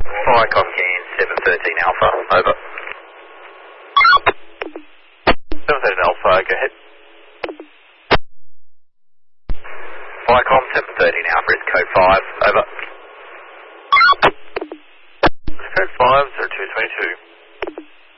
Viacom Can 713 Alpha, over. 713 Alpha, go ahead. Viacom 713 Alpha is code 5, over. Code 5, 0222.